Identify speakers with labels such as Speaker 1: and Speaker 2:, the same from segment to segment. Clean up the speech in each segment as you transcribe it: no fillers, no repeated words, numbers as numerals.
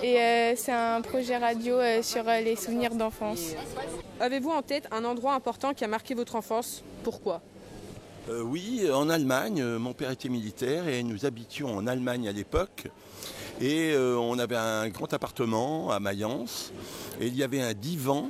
Speaker 1: et c'est un projet radio sur les souvenirs d'enfance.
Speaker 2: Avez-vous en tête un endroit important qui a marqué votre enfance? Pourquoi?
Speaker 3: Oui, en Allemagne, mon père était militaire et nous habitions en Allemagne à l'époque. Et on avait un grand appartement à Mayence et il y avait un divan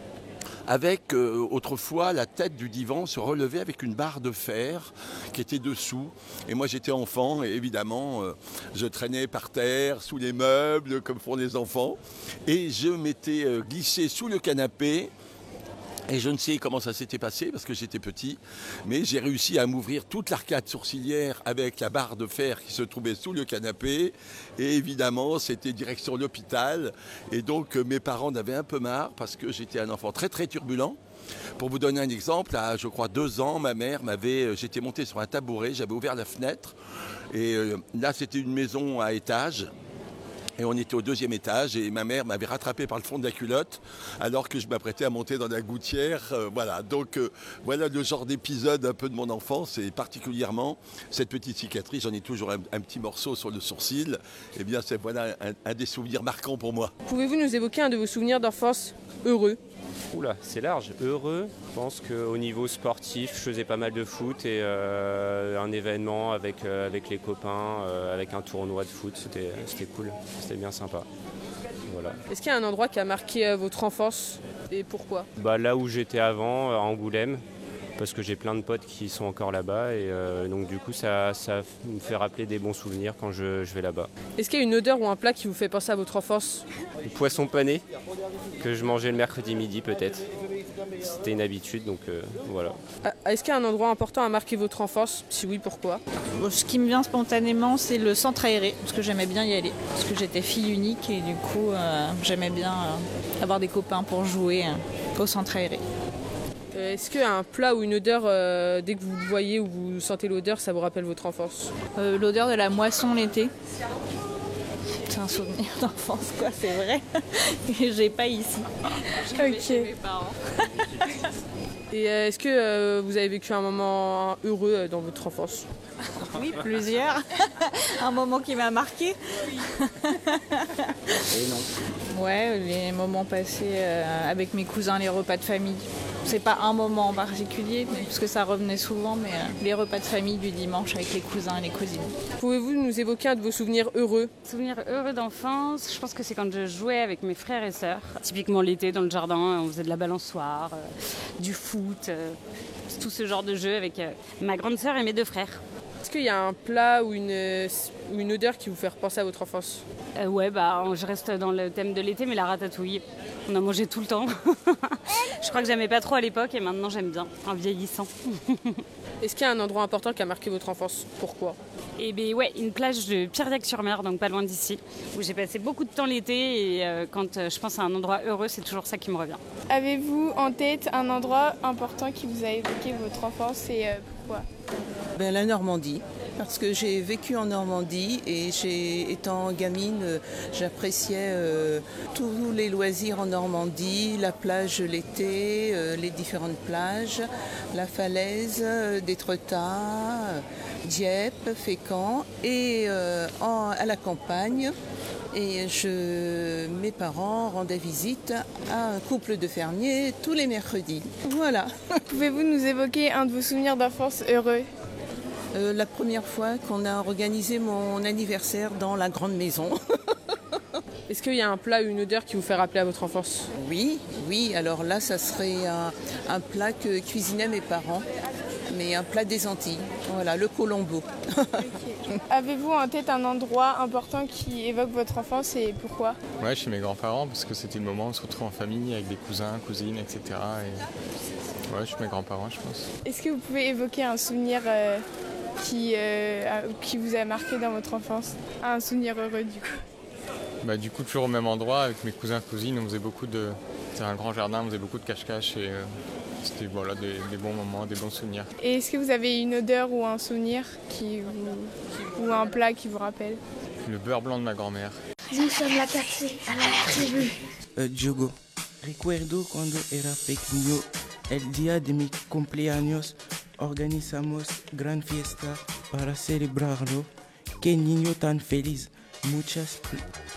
Speaker 3: avec autrefois la tête du divan se relevait avec une barre de fer qui était dessous. Et moi j'étais enfant et évidemment je traînais par terre, sous les meubles comme font les enfants. Et je m'étais glissé sous le canapé. Et je ne sais comment ça s'était passé parce que j'étais petit, mais j'ai réussi à m'ouvrir toute l'arcade sourcilière avec la barre de fer qui se trouvait sous le canapé. Et évidemment, c'était direction l'hôpital. Et donc mes parents en avaient un peu marre parce que j'étais un enfant très très turbulent. Pour vous donner un exemple, à je crois 2 ans, ma mère j'étais monté sur un tabouret, j'avais ouvert la fenêtre. Et là, c'était une maison à étage. Et on était au 2e étage et ma mère m'avait rattrapé par le fond de la culotte alors que je m'apprêtais à monter dans la gouttière. Voilà, donc voilà le genre d'épisode un peu de mon enfance et particulièrement cette petite cicatrice, j'en ai toujours un petit morceau sur le sourcil. Eh bien, c'est voilà un des souvenirs marquants pour moi.
Speaker 2: Pouvez-vous nous évoquer un de vos souvenirs d'enfance heureux?
Speaker 4: Oula, c'est large. Heureux, je pense qu'au niveau sportif, je faisais pas mal de foot et un événement avec les copains, avec un tournoi de foot, c'était cool, c'était bien sympa. Voilà.
Speaker 2: Est-ce qu'il y a un endroit qui a marqué votre enfance et pourquoi?
Speaker 4: Là où j'étais avant, à Angoulême, parce que j'ai plein de potes qui sont encore là-bas et donc du coup ça me fait rappeler des bons souvenirs quand je vais là-bas.
Speaker 2: Est-ce qu'il y a une odeur ou un plat qui vous fait penser à votre enfance?
Speaker 4: Le poisson pané que je mangeais le mercredi midi peut-être. C'était une habitude donc voilà.
Speaker 2: Est-ce qu'il y a un endroit important à marquer votre enfance? Si oui, pourquoi?
Speaker 5: Ce qui me vient spontanément, c'est le centre aéré, parce que j'aimais bien y aller. Parce que j'étais fille unique et du coup j'aimais bien avoir des copains pour jouer au centre aéré.
Speaker 2: Est-ce qu'un plat ou une odeur, dès que vous le voyez ou vous sentez l'odeur, ça vous rappelle votre enfance?
Speaker 5: L'odeur de la moisson l'été. C'est un souvenir d'enfance, quoi, c'est vrai. J'ai pas ici.
Speaker 1: Ok.
Speaker 5: Mes parents.
Speaker 2: Et est-ce que vous avez vécu un moment heureux dans votre enfance?
Speaker 5: Oui, plusieurs. Un moment qui m'a marqué.
Speaker 3: Et non.
Speaker 5: Ouais, les moments passés avec mes cousins, les repas de famille. C'est pas un moment en particulier, parce que ça revenait souvent, mais les repas de famille du dimanche avec les cousins et les cousines.
Speaker 2: Pouvez-vous nous évoquer un de vos souvenirs heureux?
Speaker 6: Souvenir heureux d'enfance, je pense que c'est quand je jouais avec mes frères et sœurs. Typiquement l'été dans le jardin, on faisait de la balançoire, du foot, tout ce genre de jeu avec ma grande sœur et mes 2 frères.
Speaker 2: Est-ce qu'il y a un plat ou une odeur qui vous fait repenser à votre enfance?
Speaker 6: Je reste dans le thème de l'été, mais la ratatouille. On a mangé tout le temps. Je crois que j'aimais pas trop à l'époque et maintenant j'aime bien, en vieillissant.
Speaker 2: Est-ce qu'il y a un endroit important qui a marqué votre enfance? Pourquoi?
Speaker 6: Et une plage de Pierre-Dac-sur-Mer, donc pas loin d'ici, où j'ai passé beaucoup de temps l'été et quand je pense à un endroit heureux, c'est toujours ça qui me revient.
Speaker 1: Avez-vous en tête un endroit important qui vous a évoqué votre enfance et pourquoi?
Speaker 7: La Normandie, parce que j'ai vécu en Normandie et étant gamine, j'appréciais tous les loisirs en Normandie, la plage l'été, les différentes plages, la falaise d'Étretat, Dieppe, Fécamp et à la campagne. Et mes parents rendaient visite à un couple de fermiers tous les mercredis. Voilà.
Speaker 1: Pouvez-vous nous évoquer un de vos souvenirs d'enfance heureux?
Speaker 7: La première fois qu'on a organisé mon anniversaire dans la grande maison.
Speaker 2: Est-ce qu'il y a un plat ou une odeur qui vous fait rappeler à votre enfance?
Speaker 7: Oui. Alors là, ça serait un plat que cuisinaient mes parents, mais un plat des Antilles. Voilà, le colombo.
Speaker 1: Okay. Avez-vous en tête un endroit important qui évoque votre enfance et pourquoi?
Speaker 8: Ouais, chez mes grands-parents, parce que c'était le moment où on se retrouve en famille avec des cousins, cousines, etc. Et ouais, chez mes grands-parents, je pense.
Speaker 1: Est-ce que vous pouvez évoquer un souvenir qui vous a marqué dans votre enfance? Un souvenir heureux du coup?
Speaker 8: Du coup, toujours au même endroit, avec mes cousins, cousines, on faisait c'était un grand jardin, on faisait beaucoup de cache-cache et c'était des bons moments, des bons souvenirs.
Speaker 1: Et est-ce que vous avez une odeur ou un souvenir ou un plat qui vous rappelle?
Speaker 8: Le beurre blanc de ma grand-mère.
Speaker 9: Nous sommes la taxi à la tribu.
Speaker 10: Diogo, recuerdo cuando era pequeño, el día de mi cumpleaños, organizamos gran fiesta para celebrarlo. Qué niño tan feliz. Muchas